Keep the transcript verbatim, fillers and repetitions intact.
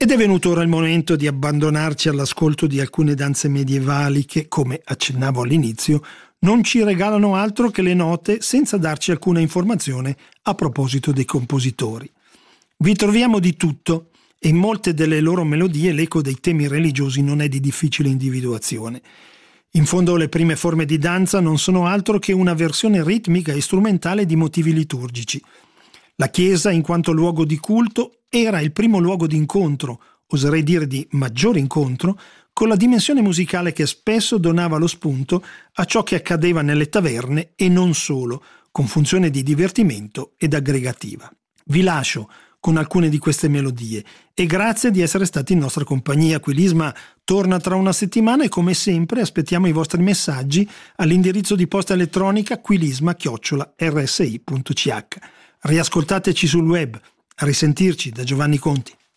Ed è venuto ora il momento di abbandonarci all'ascolto di alcune danze medievali che, come accennavo all'inizio, non ci regalano altro che le note senza darci alcuna informazione a proposito dei compositori. Vi troviamo di tutto e in molte delle loro melodie l'eco dei temi religiosi non è di difficile individuazione. In fondo le prime forme di danza non sono altro che una versione ritmica e strumentale di motivi liturgici. La Chiesa, in quanto luogo di culto, era il primo luogo di incontro, oserei dire di maggiore incontro, con la dimensione musicale che spesso donava lo spunto a ciò che accadeva nelle taverne e non solo, con funzione di divertimento ed aggregativa. Vi lascio con alcune di queste melodie e grazie di essere stati in nostra compagnia. Quilisma torna tra una settimana e come sempre aspettiamo i vostri messaggi all'indirizzo di posta elettronica quilisma chiocciola erre esse i punto ci acca. Riascoltateci sul web. A risentirci da Giovanni Conti.